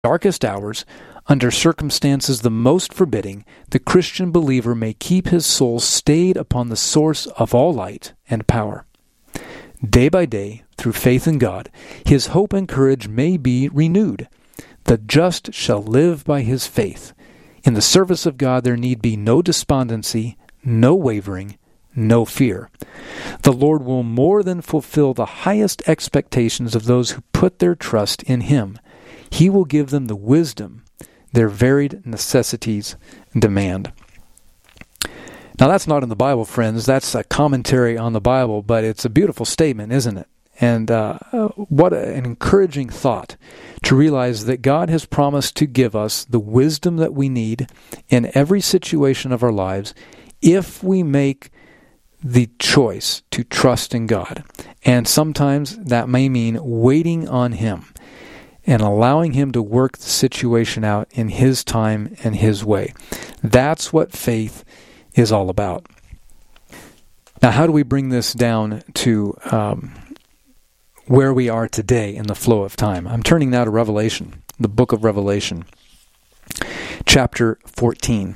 darkest hours, under circumstances the most forbidding, the Christian believer may keep his soul stayed upon the source of all light and power. Day by day, through faith in God, his hope and courage may be renewed. The just shall live by his faith. In the service of God there need be no despondency, no wavering, no fear. The Lord will more than fulfill the highest expectations of those who put their trust in him. He will give them the wisdom their varied necessities demand. Now that's not in the Bible, friends. That's a commentary on the Bible, but it's a beautiful statement, isn't it? And what an encouraging thought to realize that God has promised to give us the wisdom that we need in every situation of our lives if we make the choice to trust in God. And sometimes that may mean waiting on him and allowing him to work the situation out in his time and his way. That's what faith is all about. Now, how do we bring this down to where we are today in the flow of time? I'm turning now to Revelation, the book of Revelation, chapter 14.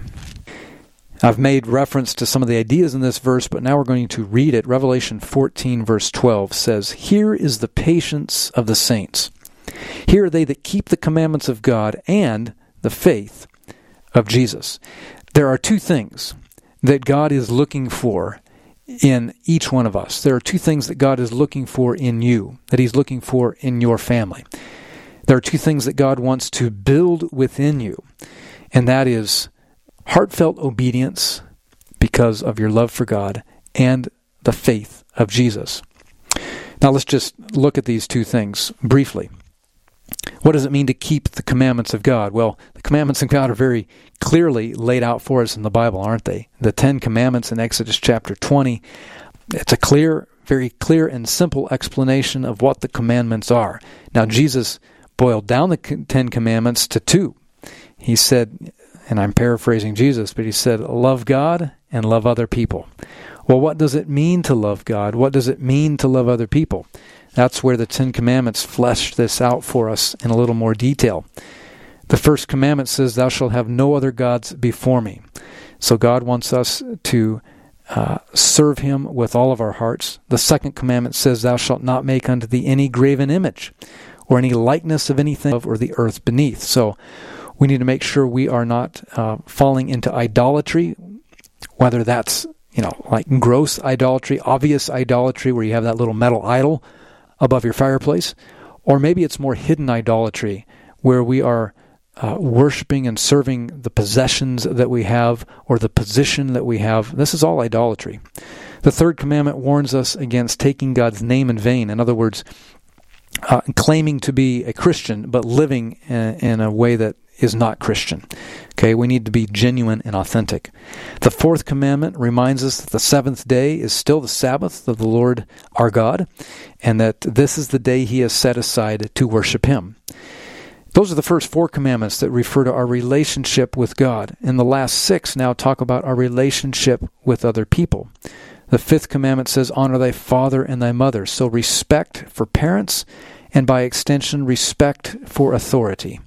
I've made reference to some of the ideas in this verse, but now we're going to read it. Revelation 14, verse 12 says, "Here is the patience of the saints. Here are they that keep the commandments of God and the faith of Jesus." There are two things that God is looking for in each one of us. There are two things that God is looking for in you, that he's looking for in your family. There are two things that God wants to build within you, and that is heartfelt obedience because of your love for God and the faith of Jesus. Now let's just look at these two things briefly. What does it mean to keep the commandments of God? Well, the commandments of God are very clearly laid out for us in the Bible, aren't they? The 10 Commandments in Exodus chapter 20, it's a very clear and simple explanation of what the commandments are. Now, Jesus boiled down the 10 Commandments to two. He said, and I'm paraphrasing Jesus, but he said, love God and love other people. Well, what does it mean to love God? What does it mean to love other people? That's where the 10 Commandments flesh this out for us in a little more detail. The first commandment says, "Thou shalt have no other gods before me." So God wants us to serve him with all of our hearts. The second commandment says, "Thou shalt not make unto thee any graven image or any likeness of anything of or the earth beneath." So we need to make sure we are not falling into idolatry, whether that's like gross idolatry, obvious idolatry, where you have that little metal idol above your fireplace, or maybe it's more hidden idolatry, where we are worshiping and serving the possessions that we have or the position that we have. This is all idolatry. The third commandment warns us against taking God's name in vain. In other words, claiming to be a Christian but living in a way that is not Christian. Okay, we need to be genuine and authentic. The fourth commandment reminds us that the seventh day is still the Sabbath of the Lord our God, and that this is the day he has set aside to worship him. Those are the first four commandments that refer to our relationship with God. And the last six now talk about our relationship with other people. The fifth commandment says, "Honor thy father and thy mother." So respect for parents, and by extension, respect for authority.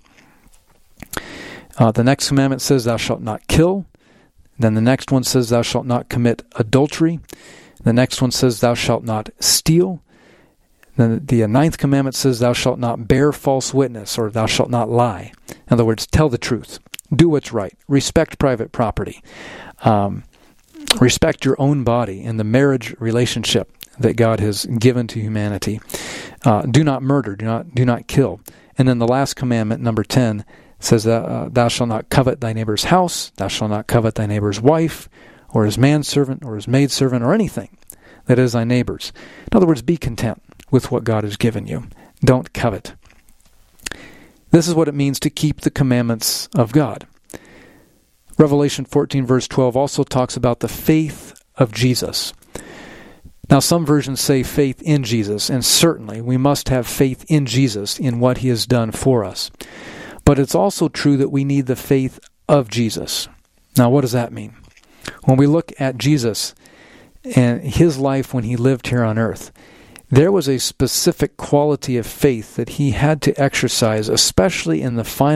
The next commandment says, "Thou shalt not kill." Then the next one says, "Thou shalt not commit adultery." The next one says, "Thou shalt not steal." Then the ninth commandment says, "Thou shalt not bear false witness," or "Thou shalt not lie." In other words, tell the truth. Do what's right. Respect private property. Respect your own body and the marriage relationship that God has given to humanity. Do not murder. Do not kill. And then the last commandment, number 10, says that thou shalt not covet thy neighbor's house, thou shalt not covet thy neighbor's wife, or his manservant, or his maidservant, or anything that is thy neighbor's. In other words, be content with what God has given you. Don't covet. This is what it means to keep the commandments of God. Revelation 14, verse 12 also talks about the faith of Jesus. Now, some versions say faith in Jesus, and certainly we must have faith in Jesus in what he has done for us. But it's also true that we need the faith of Jesus. Now, what does that mean? When we look at Jesus and his life when he lived here on earth, There was a specific quality of faith that he had to exercise, especially in the final